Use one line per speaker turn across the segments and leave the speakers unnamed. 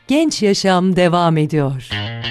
Genç Yaşam devam ediyor.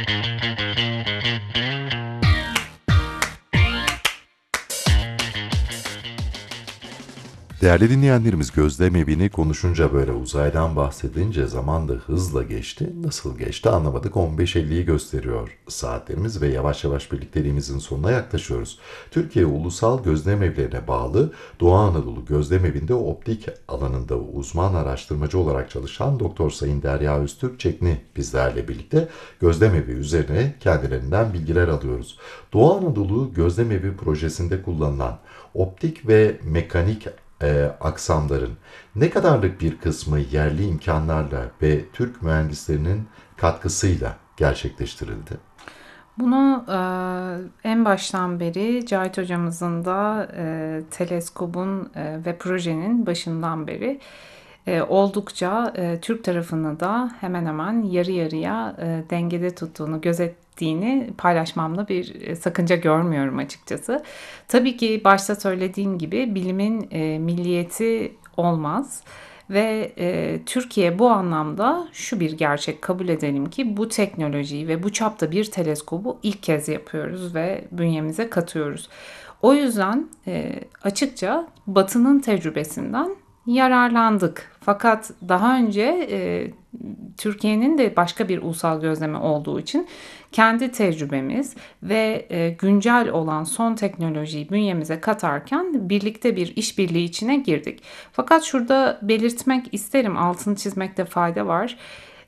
Değerli dinleyenlerimiz, Gözlem Evi'ni konuşunca, böyle uzaydan bahsedince zaman da hızla geçti. Nasıl geçti anlamadık. 15.50'yi gösteriyor saatlerimiz ve yavaş yavaş birlikteliğimizin sonuna yaklaşıyoruz. Türkiye Ulusal Gözlem Evlerine bağlı Doğu Anadolu Gözlem Evi'nde optik alanında uzman araştırmacı olarak çalışan Doktor Sayın Derya Öztürk Çekni bizlerle birlikte Gözlem Evi üzerine kendilerinden bilgiler alıyoruz. Doğu Anadolu Gözlem Evi projesinde kullanılan optik ve mekanik aksamların ne kadarlık bir kısmı yerli imkanlarla ve Türk mühendislerinin katkısıyla gerçekleştirildi?
Bunu en baştan beri Cahit hocamızın da teleskobun ve projenin başından beri oldukça Türk tarafını da hemen hemen yarı yarıya dengede tuttuğunu, gözettiğini paylaşmamda bir sakınca görmüyorum açıkçası. Tabii ki başta söylediğim gibi bilimin milliyeti olmaz. Ve Türkiye bu anlamda şu bir gerçek kabul edelim ki bu teknolojiyi ve bu çapta bir teleskobu ilk kez yapıyoruz ve bünyemize katıyoruz. O yüzden açıkça Batı'nın tecrübesinden yararlandık. Fakat daha önce Türkiye'nin de başka bir ulusal gözlemi olduğu için kendi tecrübemiz ve güncel olan son teknolojiyi bünyemize katarken birlikte bir işbirliği içine girdik. Fakat şurada belirtmek isterim, altını çizmekte fayda var.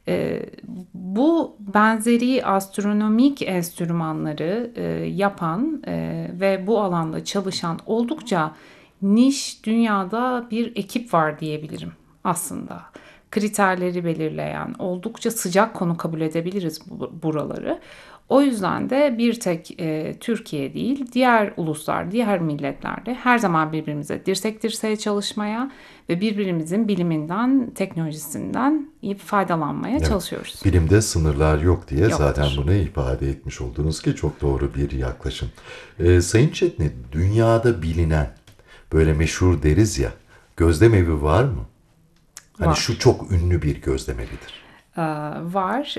Bu benzeri astronomik enstrümanları yapan ve bu alanda çalışan oldukça niş dünyada bir ekip var diyebilirim aslında. Kriterleri belirleyen, oldukça sıcak konu kabul edebiliriz buraları. O yüzden de bir tek Türkiye değil, diğer uluslar, diğer milletlerde her zaman birbirimize dirsek dirseğe çalışmaya ve birbirimizin biliminden, teknolojisinden faydalanmaya çalışıyoruz.
Bilimde sınırlar yok diye
Yoktur.
zaten bunu ifade etmiş oldunuz ki çok doğru bir yaklaşım. Sayın Çetni, dünyada bilinen, böyle meşhur deriz ya, gözlem evi var mı? Hani
Var.
şu çok ünlü bir gözlem evidir.
Var.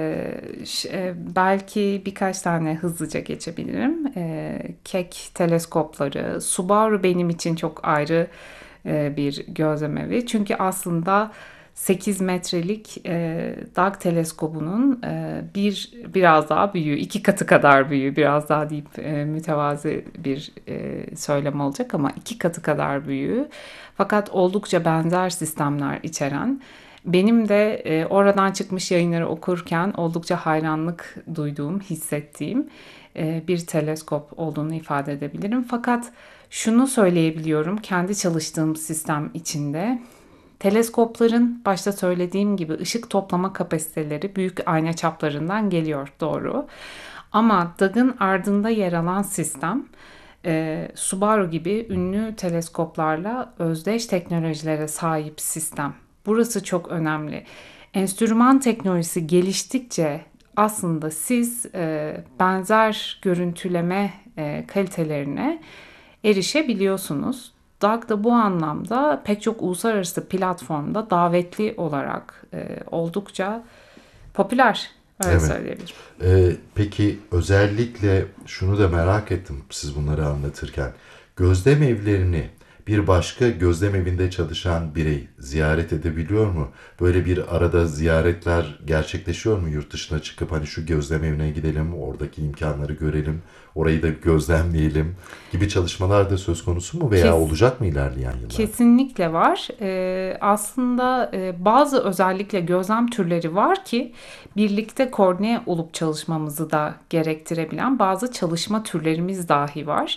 Belki birkaç tane hızlıca geçebilirim. Keck teleskopları, Subaru benim için çok ayrı bir gözlemevi. Çünkü aslında 8 metrelik Doug teleskobunun biraz daha büyüğü, 2 katı kadar büyüğü, biraz daha deyip mütevazi bir söylem olacak ama 2 katı kadar büyüğü. Fakat oldukça benzer sistemler içeren, benim de oradan çıkmış yayınları okurken oldukça hayranlık duyduğum, hissettiğim bir teleskop olduğunu ifade edebilirim. Fakat şunu söyleyebiliyorum, kendi çalıştığım sistem içinde teleskopların başta söylediğim gibi ışık toplama kapasiteleri büyük ayna çaplarından geliyor, doğru. Ama DAG'ın ardında yer alan sistem Subaru gibi ünlü teleskoplarla özdeş teknolojilere sahip sistem. Burası çok önemli. Enstrüman teknolojisi geliştikçe aslında siz benzer görüntüleme kalitelerine erişebiliyorsunuz. DAG da bu anlamda pek çok uluslararası platformda davetli olarak oldukça popüler, öyle söyleyebilirim.
Peki özellikle şunu da merak ettim siz bunları anlatırken. Gözlem evlerini bir başka gözlem evinde çalışan birey ziyaret edebiliyor mu? Böyle bir arada ziyaretler gerçekleşiyor mu, yurt dışına çıkıp hani şu gözlem evine gidelim, oradaki imkanları görelim, orayı da gözlemleyelim gibi çalışmalar da söz konusu mu veya olacak mı ilerleyen yıllarda?
Kesinlikle var. Aslında bazı özellikle gözlem türleri var ki birlikte koordine olup çalışmamızı da gerektirebilen bazı çalışma türlerimiz dahi var.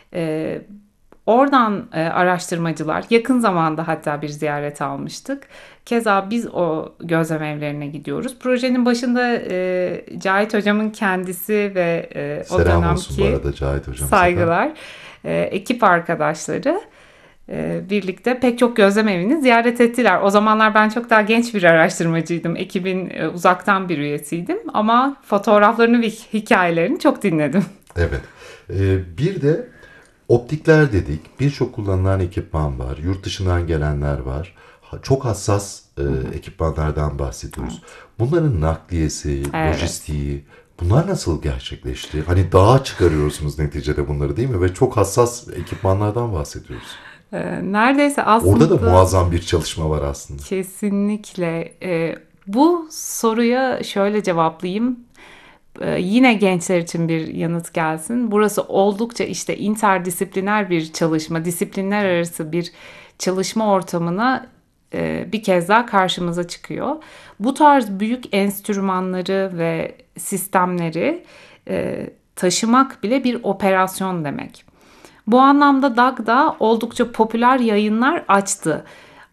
Oradan araştırmacılar yakın zamanda hatta bir ziyaret almıştık. Keza biz o gözlem evlerine gidiyoruz. Projenin başında Cahit hocamın kendisi ve o
Selam olsun bu
dönemki
arada Cahit hocamıza da.
saygılar, ekip arkadaşları birlikte pek çok gözlem evini ziyaret ettiler. O zamanlar ben çok daha genç bir araştırmacıydım. Ekibin uzaktan bir üyesiydim ama fotoğraflarını ve hikayelerini çok dinledim.
Evet. Bir de optikler dedik. Birçok kullanılan ekipman var. Yurt dışından gelenler var. çok hassas ekipmanlardan bahsediyoruz. Bunların nakliyesi,
Evet.
lojistiği, bunlar nasıl gerçekleşti? Hani dağa çıkarıyorsunuz neticede bunları, değil mi? Ve çok hassas ekipmanlardan bahsediyoruz.
Neredeyse
Orada da
aslında
muazzam bir çalışma var aslında.
kesinlikle bu soruya şöyle cevaplayayım. Yine gençler için bir yanıt gelsin. Burası oldukça işte interdisipliner bir çalışma, disiplinler arası bir çalışma ortamına bir kez daha karşımıza çıkıyor. Bu tarz büyük enstrümanları ve sistemleri taşımak bile bir operasyon demek. Bu anlamda DAG da oldukça popüler yayınlar açtı.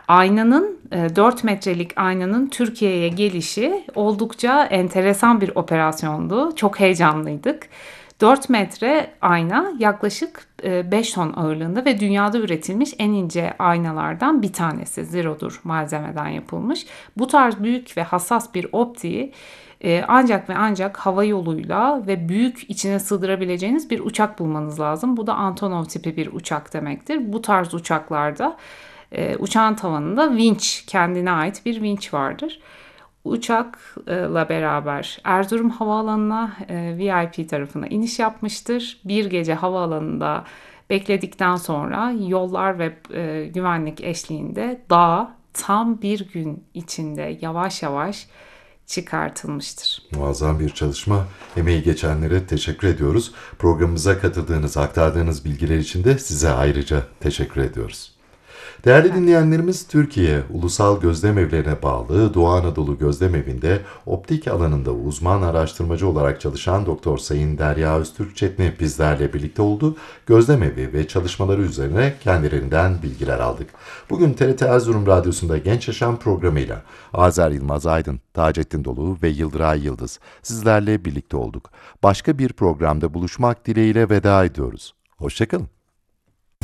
4 metrelik aynanın Türkiye'ye gelişi oldukça enteresan bir operasyondu. Çok heyecanlıydık. 4 metre ayna yaklaşık 5 ton ağırlığında ve dünyada üretilmiş en ince aynalardan bir tanesi. Zerodur malzemeden yapılmış. Bu tarz büyük ve hassas bir optiği ancak ve ancak hava yoluyla ve büyük içine sığdırabileceğiniz bir uçak bulmanız lazım. Bu da Antonov tipi bir uçak demektir. Bu tarz uçaklarda uçağın tavanında vinç, kendine ait bir vinç vardır. Uçakla beraber Erzurum Havaalanı'na VIP tarafına iniş yapmıştır. Bir gece havaalanında bekledikten sonra yollar ve güvenlik eşliğinde dağa tam bir gün içinde yavaş yavaş çıkartılmıştır.
Muazzam bir çalışma. Emeği geçenlere teşekkür ediyoruz. Programımıza katıldığınız, aktardığınız bilgiler için de size ayrıca teşekkür ediyoruz. Değerli dinleyenlerimiz, Türkiye Ulusal Gözlemevlerine bağlı Doğu Anadolu Gözlemevi'nde optik alanında uzman araştırmacı olarak çalışan Doktor Sayın Derya Öztürk Çetni bizlerle birlikte oldu. Gözlemevi ve çalışmaları üzerine kendilerinden bilgiler aldık. Bugün TRT Erzurum Radyosu'nda Genç Yaşam programıyla Azer Yılmaz Aydın, Taceddin Dolu ve Yıldıray Yıldız sizlerle birlikte olduk. Başka bir programda buluşmak dileğiyle veda ediyoruz. Hoşçakalın.